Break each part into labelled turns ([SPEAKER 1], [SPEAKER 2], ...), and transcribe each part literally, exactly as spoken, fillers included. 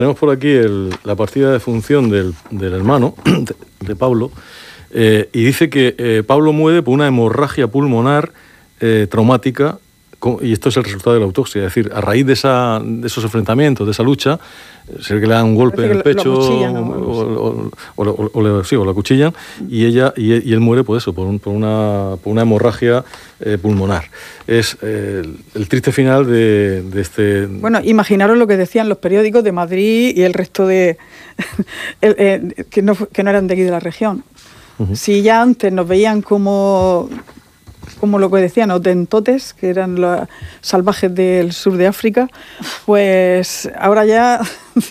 [SPEAKER 1] Tenemos por aquí el, la partida de función del, del hermano, de, de Pablo, eh, y dice que eh, Pablo muere por una hemorragia pulmonar eh, traumática, y esto es el resultado de la autopsia. Es decir, a raíz de, esa, de esos enfrentamientos, de esa lucha, se ve que le dan un golpe en el pecho
[SPEAKER 2] cuchillan,
[SPEAKER 1] o, o, o, o, o, le, sí, o la cuchillan, y, ella, y, y él muere por eso, por, un, por, una, por una hemorragia eh, pulmonar. Es eh, el, el triste final de, de este...
[SPEAKER 2] Bueno, imaginaros lo que decían los periódicos de Madrid y el resto de... el, eh, que, no, que no eran de aquí de la región. Uh-huh. Si ya antes nos veían como... como lo que decían, hotentotes, que eran los salvajes del sur de África, pues ahora ya,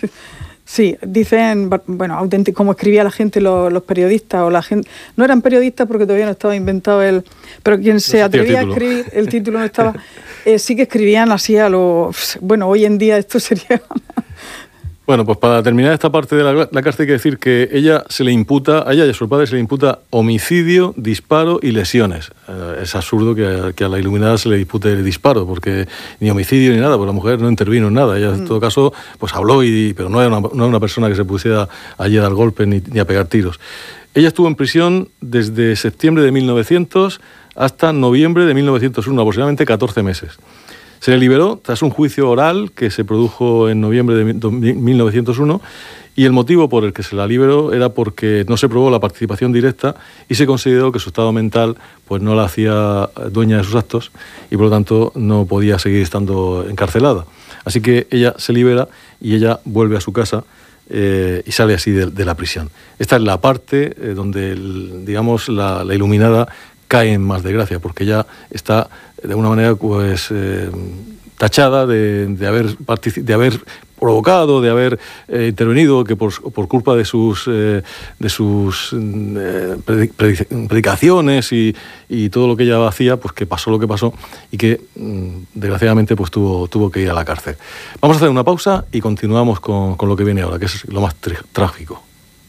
[SPEAKER 2] sí, dicen, bueno, auténtico, como escribía la gente, los, los periodistas, o la gente, no eran periodistas porque todavía no estaba inventado el, pero quien se no atrevía a escribir, el título no estaba, eh, sí que escribían así a lo, bueno, hoy en día esto sería...
[SPEAKER 1] Bueno, pues para terminar esta parte de la, la cárcel hay que decir que ella se le imputa, a ella y a su padre se le imputa homicidio, disparo y lesiones. Eh, es absurdo que a, que a la Iluminada se le dispute el disparo, porque ni homicidio ni nada, porque la mujer no intervino en nada. Ella, en todo caso, pues habló, y, pero no era, una, no era una persona que se pusiera allí a dar golpes ni, ni a pegar tiros. Ella estuvo en prisión desde septiembre de mil novecientos hasta noviembre de mil novecientos uno, aproximadamente catorce meses. Se le liberó tras un juicio oral que se produjo en noviembre de mil novecientos uno, y el motivo por el que se la liberó era porque no se probó la participación directa y se consideró que su estado mental pues no la hacía dueña de sus actos y por lo tanto no podía seguir estando encarcelada. Así que ella se libera y ella vuelve a su casa eh, y sale así de, de la prisión. Esta es la parte eh, donde, el, digamos, la, la Iluminada cae en más desgracia, porque ya está de alguna manera pues eh, tachada de, de, haber particip- de haber provocado, de haber eh, intervenido, que por, por culpa de sus eh, de sus eh, predic- predicaciones y, y todo lo que ella hacía, pues que pasó lo que pasó y que mm, desgraciadamente pues tuvo, tuvo que ir a la cárcel. Vamos a hacer una pausa y continuamos con, con lo que viene ahora, que es lo más tr- trágico.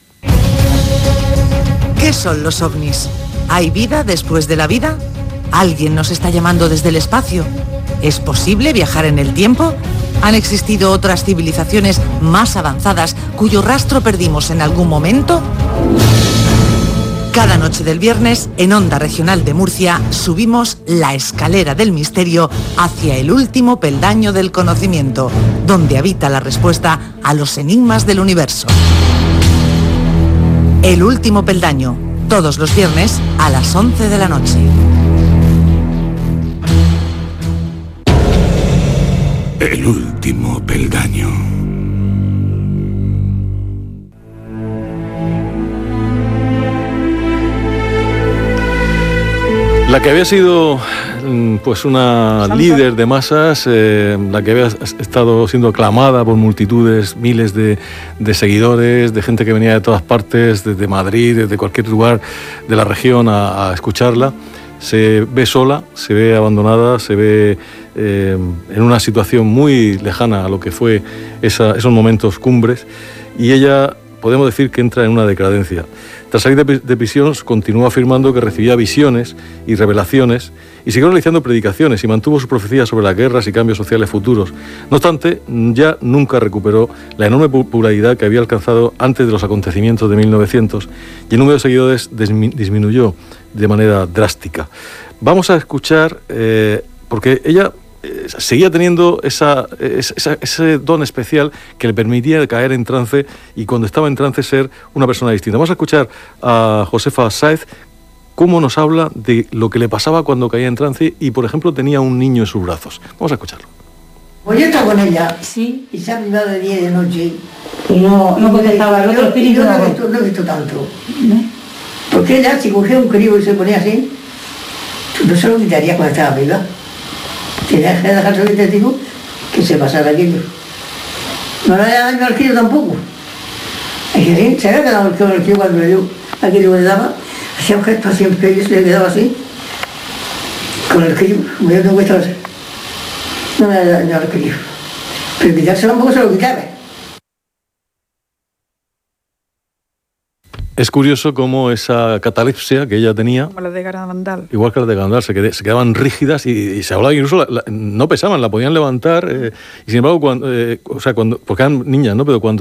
[SPEAKER 3] ¿Qué son los ovnis? ¿Hay vida después de la vida? ¿Alguien nos está llamando desde el espacio? ¿Es posible viajar en el tiempo? ¿Han existido otras civilizaciones más avanzadas cuyo rastro perdimos en algún momento? Cada noche del viernes, en Onda Regional de Murcia, subimos la escalera del misterio hacia el último peldaño del conocimiento, donde habita la respuesta a los enigmas del universo. El último peldaño, todos los viernes a las once de la noche.
[SPEAKER 4] El último peldaño.
[SPEAKER 1] La que había sido pues una Santa. líder de masas, eh, la que había estado siendo aclamada por multitudes, miles de, de seguidores, de gente que venía de todas partes, desde Madrid, desde cualquier lugar de la región a, a escucharla, se ve sola, se ve abandonada, se ve eh, en una situación muy lejana a lo que fue esa, esos momentos cumbres, y ella, podemos decir que entra en una decadencia. Tras salir de, de prisión, continuó afirmando que recibía visiones y revelaciones y siguió realizando predicaciones y mantuvo sus profecías sobre las guerras y cambios sociales futuros. No obstante, ya nunca recuperó la enorme popularidad que había alcanzado antes de los acontecimientos de mil novecientos, y el número de seguidores disminuyó de manera drástica. Vamos a escuchar, eh, porque ella eh, seguía teniendo esa, esa, ese don especial que le permitía caer en trance, y cuando estaba en trance ser una persona distinta. Vamos a escuchar a Josefa Sáez cómo nos habla de lo que le pasaba cuando caía en trance y, por ejemplo, tenía un niño en sus brazos. Vamos a escucharlo.
[SPEAKER 5] Pues yo estaba con ella,
[SPEAKER 6] sí,
[SPEAKER 5] y se ha privado de día y de noche.
[SPEAKER 6] Y no, no contestaba el otro espíritu.
[SPEAKER 5] Yo no he visto, no he visto tanto. ¿No? Porque ella, si cogía un cribo y se ponía así, no se lo quitaría cuando estaba arriba. Tenía que dejarse el testigo que se pasara aquello. No le haya daño al crío tampoco. Es que sí, se había quedado el crío cuando le dio aquello que le daba, hacía un gesto siempre, y se le quedaba así, con el crío, como yo tengo que estar así. No le haya daño al crío. Pero quitárselo un poco se lo quitaba.
[SPEAKER 1] Es curioso cómo esa catalepsia que ella tenía,
[SPEAKER 2] Como la de Garabandal.
[SPEAKER 1] igual que la de Garabandal, se, qued- se quedaban rígidas y, y se hablaba que incluso la- la- no pesaban, la podían levantar. Eh, y sin embargo, cuando, eh, o sea, cuando, porque eran niñas, ¿no? Pero cuando